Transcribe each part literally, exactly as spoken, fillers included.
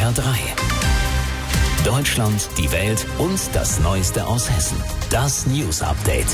R drei. Deutschland, die Welt und das Neueste aus Hessen. Das News Update.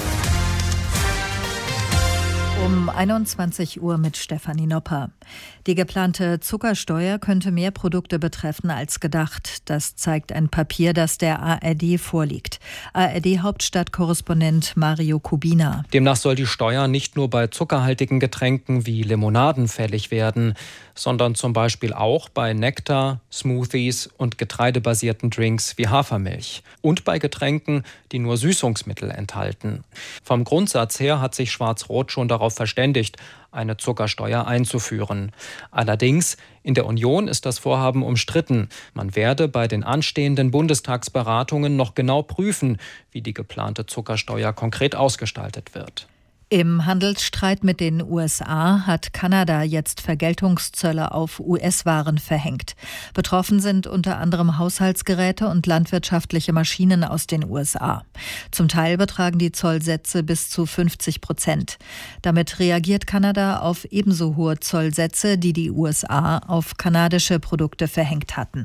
Um einundzwanzig Uhr mit Stefanie Nopper. Die geplante Zuckersteuer könnte mehr Produkte betreffen als gedacht. Das zeigt ein Papier, das der A R D vorliegt. A R D-Hauptstadtkorrespondent Mario Kubina. Demnach soll die Steuer nicht nur bei zuckerhaltigen Getränken wie Limonaden fällig werden, sondern zum Beispiel auch bei Nektar, Smoothies und getreidebasierten Drinks wie Hafermilch. Und bei Getränken, die nur Süßungsmittel enthalten. Vom Grundsatz her hat sich Schwarz-Rot schon darauf verständigt, eine Zuckersteuer einzuführen. Allerdings, in der Union ist das Vorhaben umstritten. Man werde bei den anstehenden Bundestagsberatungen noch genau prüfen, wie die geplante Zuckersteuer konkret ausgestaltet wird. Im Handelsstreit mit den U S A hat Kanada jetzt Vergeltungszölle auf U S-Waren verhängt. Betroffen sind unter anderem Haushaltsgeräte und landwirtschaftliche Maschinen aus den U S A. Zum Teil betragen die Zollsätze bis zu fünfzig Prozent. Damit reagiert Kanada auf ebenso hohe Zollsätze, die die U S A auf kanadische Produkte verhängt hatten.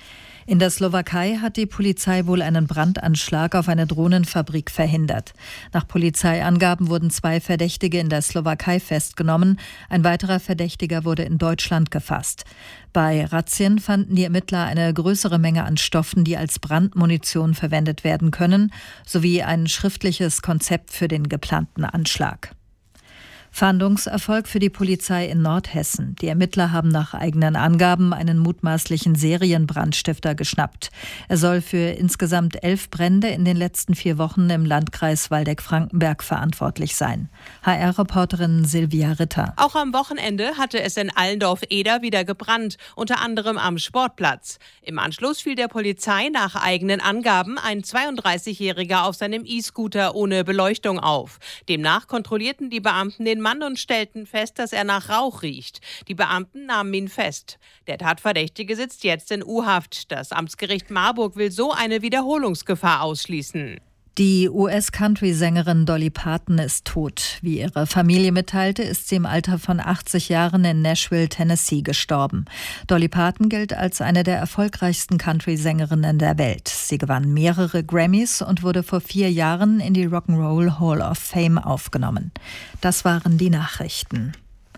In der Slowakei hat die Polizei wohl einen Brandanschlag auf eine Drohnenfabrik verhindert. Nach Polizeiangaben wurden zwei Verdächtige in der Slowakei festgenommen. Ein weiterer Verdächtiger wurde in Deutschland gefasst. Bei Razzien fanden die Ermittler eine größere Menge an Stoffen, die als Brandmunition verwendet werden können, sowie ein schriftliches Konzept für den geplanten Anschlag. Fahndungserfolg für die Polizei in Nordhessen. Die Ermittler haben nach eigenen Angaben einen mutmaßlichen Serienbrandstifter geschnappt. Er soll für insgesamt elf Brände in den letzten vier Wochen im Landkreis Waldeck-Frankenberg verantwortlich sein. H R-Reporterin Silvia Ritter. Auch am Wochenende hatte es in Allendorf-Eder wieder gebrannt, unter anderem am Sportplatz. Im Anschluss fiel der Polizei nach eigenen Angaben ein zweiunddreißigjähriger auf seinem E-Scooter ohne Beleuchtung auf. Demnach kontrollierten die Beamten den Mann und stellten fest, dass er nach Rauch riecht. Die Beamten nahmen ihn fest. Der Tatverdächtige sitzt jetzt in U-Haft. Das Amtsgericht Marburg will so eine Wiederholungsgefahr ausschließen. Die U S-Country-Sängerin Dolly Parton ist tot. Wie ihre Familie mitteilte, ist sie im Alter von achtzig Jahren in Nashville, Tennessee, gestorben. Dolly Parton gilt als eine der erfolgreichsten Country-Sängerinnen der Welt. Sie gewann mehrere Grammys und wurde vor vier Jahren in die Rock'n'Roll Hall of Fame aufgenommen. Das waren die Nachrichten.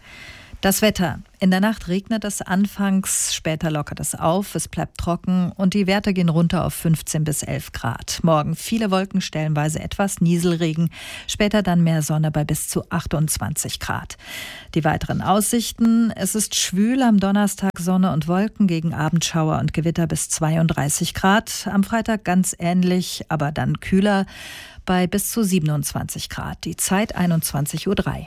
Das Wetter. In der Nacht regnet es anfangs, später lockert es auf, es bleibt trocken und die Werte gehen runter auf fünfzehn bis elf Grad. Morgen viele Wolken, stellenweise etwas Nieselregen, später dann mehr Sonne bei bis zu achtundzwanzig Grad. Die weiteren Aussichten: Es ist schwül, am Donnerstag Sonne und Wolken, gegen Abendschauer und Gewitter bis zweiunddreißig Grad. Am Freitag ganz ähnlich, aber dann kühler bei bis zu siebenundzwanzig Grad. Die Zeit einundzwanzig Uhr drei.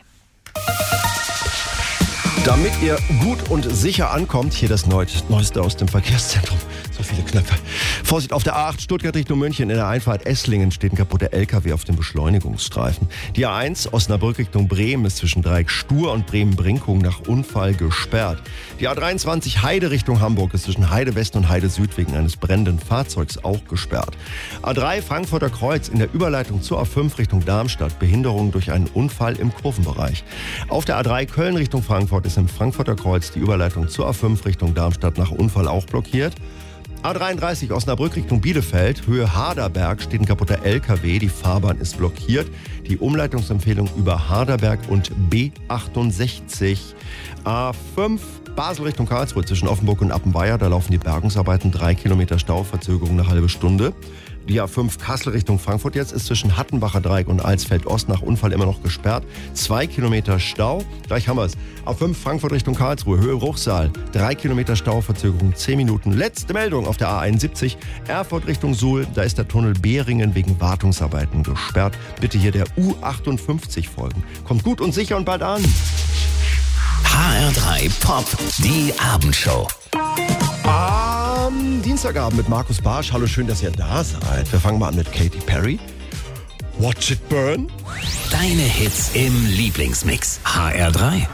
Damit ihr gut und sicher ankommt, hier das Neueste aus dem Verkehrszentrum. So viele Knöpfe. Vorsicht, auf der A acht Stuttgart Richtung München in der Einfahrt Esslingen steht ein kaputter L K W auf dem Beschleunigungsstreifen. Die A eins Osnabrück Richtung Bremen ist zwischen Dreieck Stur und Bremen-Brinkum nach Unfall gesperrt. Die A dreiundzwanzig Heide Richtung Hamburg ist zwischen Heide West und Heide Süd wegen eines brennenden Fahrzeugs auch gesperrt. A drei Frankfurter Kreuz in der Überleitung zur A fünf Richtung Darmstadt. Behinderung durch einen Unfall im Kurvenbereich. Auf der A drei Köln Richtung Frankfurt ist im Frankfurter Kreuz die Überleitung zur A fünf Richtung Darmstadt nach Unfall auch blockiert. A dreiunddreißig Osnabrück Richtung Bielefeld, Höhe Harderberg steht ein kaputter L K W, die Fahrbahn ist blockiert. Die Umleitungsempfehlung über Harderberg und B achtundsechzig. A fünf Basel Richtung Karlsruhe zwischen Offenburg und Appenweier, da laufen die Bergungsarbeiten, drei Kilometer Stau, Verzögerung eine halbe Stunde. Die A fünf Kassel Richtung Frankfurt jetzt ist zwischen Hattenbacher Dreieck und Alsfeld-Ost nach Unfall immer noch gesperrt. Zwei Kilometer Stau. Gleich haben wir es. A fünf Frankfurt Richtung Karlsruhe, Höhe Bruchsal. Drei Kilometer Stau, Verzögerung zehn Minuten. Letzte Meldung auf der A einundsiebzig. Erfurt Richtung Suhl. Da ist der Tunnel Behringen wegen Wartungsarbeiten gesperrt. Bitte hier der U achtundfünfzig folgen. Kommt gut und sicher und bald an. H R drei Pop, die Abendshow. Am Dienstagabend mit Markus Barsch. Hallo, schön, dass ihr da seid. Wir fangen mal an mit Katy Perry. Watch It Burn. Deine Hits im Lieblingsmix. H R drei.